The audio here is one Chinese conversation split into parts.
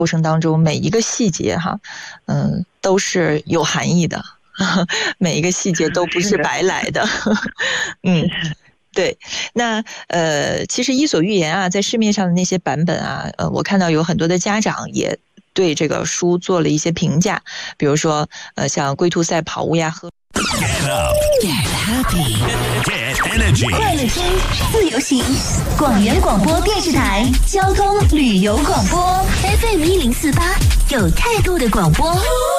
过程当中每一个细节哈，都是有含义的，每一个细节都不是白来的。对，那其实《伊索寓言》啊，在市面上的那些版本啊，我看到有很多的家长也对这个书做了一些评价，比如说像龟兔赛跑、乌鸦喝。 Get up, get happy, get energy. 快乐听，自由行。广元广播电视台交通旅游广播 FM1048，有态度的广播。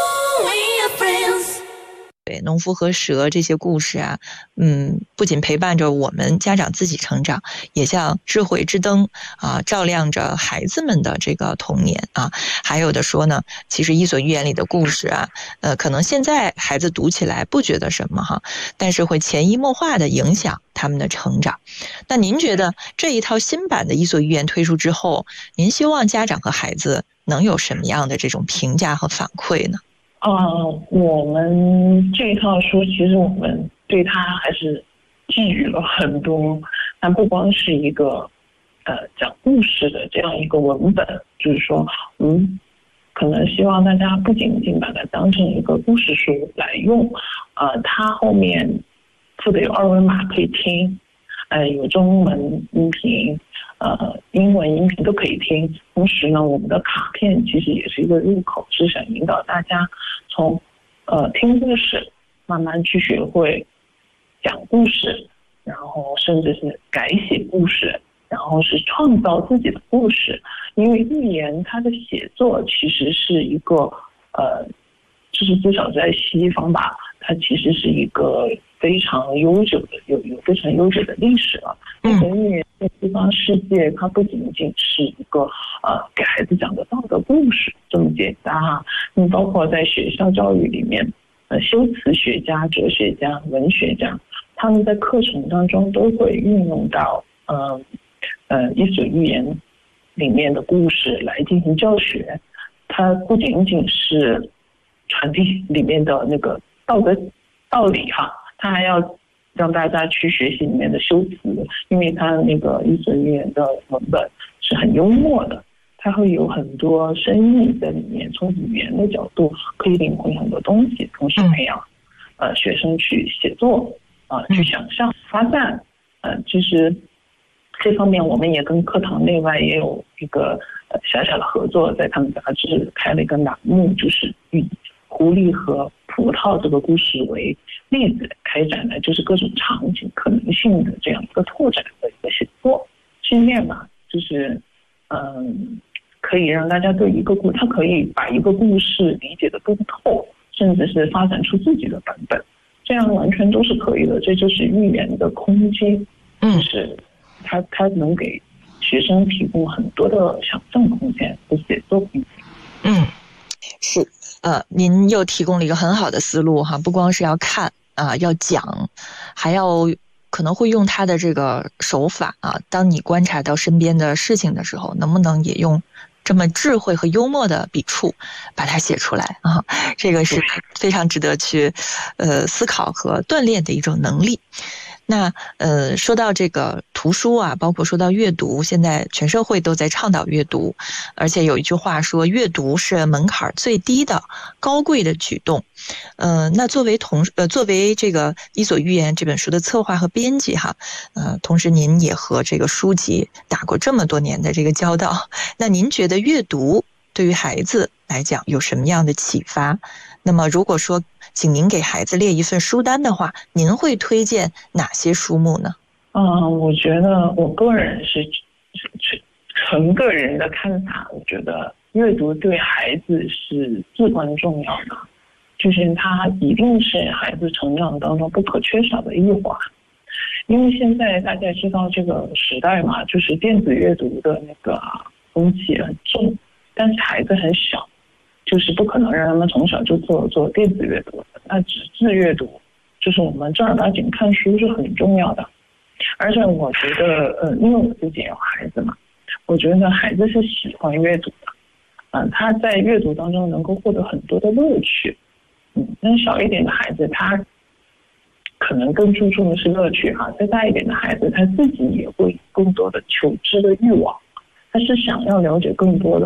对，农夫和蛇这些故事啊，不仅陪伴着我们家长自己成长，也像智慧之灯啊，照亮着孩子们的这个童年啊。还有的说呢，其实《伊索寓言》里的故事啊，可能现在孩子读起来不觉得什么哈，但是会潜移默化的影响他们的成长。那您觉得这一套新版的《伊索寓言》推出之后，您希望家长和孩子能有什么样的这种评价和反馈呢？ 我们这套书其实我们对它还是寄予了很多，它不光是一个讲故事的这样一个文本，就是说可能希望大家不仅仅把它当成一个故事书来用，它后面附的有2维码可以听，有中文音频，英文音频都可以听。同时呢，我们的卡片其实也是一个入口，是想引导大家从听故事慢慢去学会讲故事，然后甚至是改写故事，然后是创造自己的故事。因为寓言它的写作其实是一个就是至少在西方吧，它其实是一个非常悠久的有非常悠久的历史了。寓言在西方世界，它不仅仅是一个给孩子讲的道德故事这么简单哈。包括在学校教育里面，修辞学家、哲学家、文学家，他们在课程当中都会运用到伊索寓言里面的故事来进行教学。它不仅仅是传递里面的那个道理哈，它还要让大家去学习里面的修辞，因为它那个伊索寓言的文本是很幽默的，它会有很多深意在里面，从语言的角度可以领会很多东西，同时培养学生去写作去想象发散。其实这方面我们也跟课堂内外也有一个小小的合作，在他们杂志开了一个栏目，就是以狐狸和葡萄这个故事为例子开展的，就是各种场景可能性的这样一个拓展的一个写作训练嘛，就是可以让大家对一个他可以把一个故事理解的更透，甚至是发展出自己的版本，这样完全都是可以的。这就是寓言的空间，就是它能给学生提供很多的想象空间和写作空间。 是。您又提供了一个很好的思路哈，不光是要看要讲，还要可能会用他的这个手法啊。当你观察到身边的事情的时候，能不能也用这么智慧和幽默的笔触把它写出来啊？这个是非常值得去思考和锻炼的一种能力。那说到这个图书啊，包括说到阅读，现在全社会都在倡导阅读，而且有一句话说，阅读是门槛最低的高贵的举动。那作为这个《伊索寓言》这本书的策划和编辑哈，同时您也和这个书籍打过这么多年的这个交道，那您觉得阅读对于孩子来讲有什么样的启发？那么如果说请您给孩子列一份书单的话，您会推荐哪些书目呢？ 我觉得我个人是纯个人的看法，我觉得阅读对孩子是至关重要的，就是它一定是孩子成长当中不可缺少的一环。因为现在大家知道这个时代嘛，就是电子阅读的那个风气很重，但是孩子很小，就是不可能让他们从小就做电子阅读的。那纸质阅读就是我们正儿八经看书是很重要的。而且我觉得因为我自己也有孩子嘛，我觉得孩子是喜欢阅读的，他在阅读当中能够获得很多的乐趣。那小一点的孩子他可能更注重的是乐趣哈，再大一点的孩子他自己也会更多的求知的欲望，他是想要了解更多的。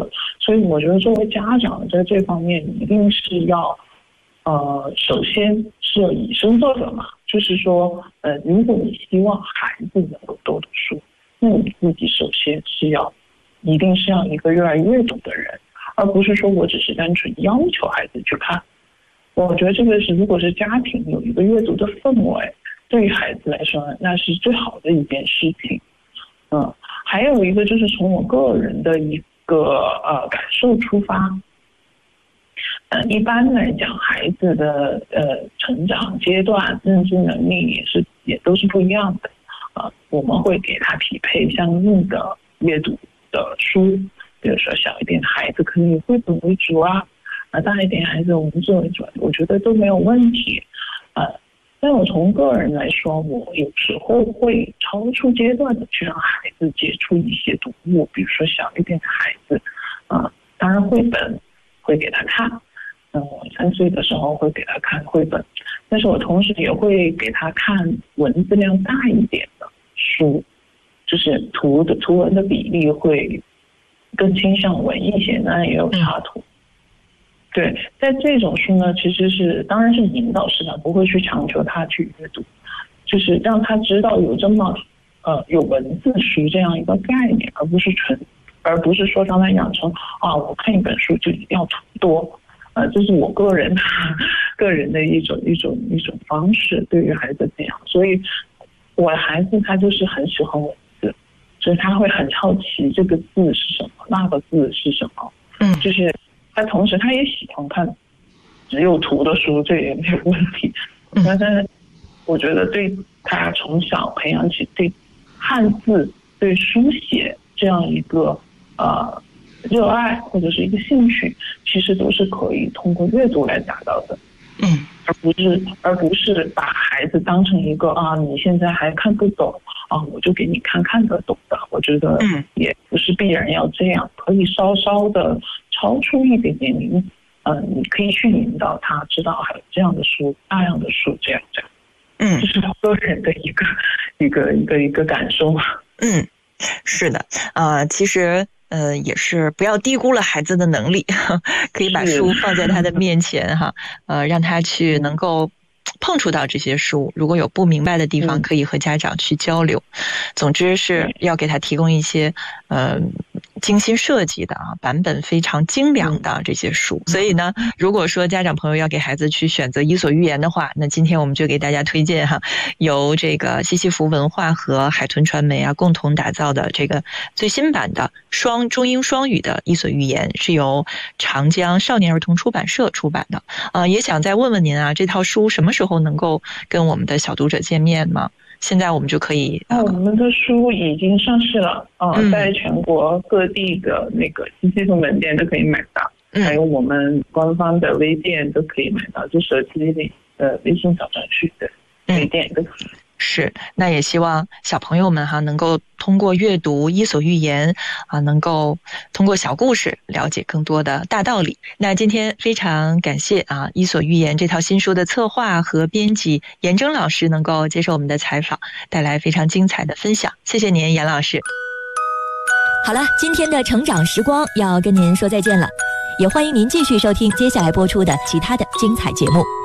所以我觉得作为家长在这方面一定是要，首先是要以身作则嘛，就是说，如果你希望孩子能够多读书，那你自己首先一定是要一个热爱阅读的人，而不是说我只是单纯要求孩子去看。我觉得这个是，如果是家庭有一个阅读的氛围，对于孩子来说，那是最好的一件事情。还有一个就是从我个人的一个感受出发。一般来讲，孩子的成长阶段、认知能力也都是不一样的。我们会给他匹配相应的阅读的书，比如说小一点的孩子可能以绘本为主大一点孩子文字为主，我觉得都没有问题。但我从个人来说，我有时候会超出阶段的去让孩子接触一些读物，比如说小一点的孩子，当然绘本会给他看，我3岁的时候会给他看绘本，但是我同时也会给他看文字量大一点的书，就是图文的比例会更倾向文一些，当然也有插图。对，在这种书呢，其实当然是引导式的，不会去强求他去阅读，就是让他知道有这么有文字书这样一个概念，而不是说让他养成我看一本书就一定要图多，这是我个人的一种方式对于孩子这样，所以我的孩子他就是很喜欢文字，所以他会很好奇这个字是什么，那个字是什么，就是他同时他也喜欢看只有图的书，这也没有问题。但是我觉得对他从小培养起对汉字、对书写这样一个热爱或者是一个兴趣，其实都是可以通过阅读来达到的。而不是把孩子当成一个你现在还看不懂我就给你看得懂的。我觉得也不是必然要这样，可以稍稍的超出一点点你可以去引导他知道还有这样的书、那样的书，这样。这是我个人的一个感受。 是的，其实也是不要低估了孩子的能力，可以把书放在他的面前让他去能够碰触到这些书，如果有不明白的地方可以和家长去交流。总之是要给他提供一些精心设计的版本非常精良的这些书。所以呢，如果说家长朋友要给孩子去选择伊索寓言的话，那今天我们就给大家推荐由这个西西弗文化和海豚传媒共同打造的这个最新版的中英双语的伊索寓言，是由长江少年儿童出版社出版的。也想再问问您这套书什么时候能够跟我们的小读者见面吗？现在我们就可以我们的书已经上市了在全国各地的那个西西弗门店都可以买到，还有我们官方的微店都可以买到，就手机里微信小程序的微店都可以。 是，那也希望小朋友们能够通过阅读伊索寓言能够通过小故事了解更多的大道理。那今天非常感谢伊索寓言这套新书的策划和编辑严征老师能够接受我们的采访，带来非常精彩的分享。谢谢您，严老师。 好了，今天的成长时光要跟您说再见了，也欢迎您继续收听接下来播出的其他的精彩节目。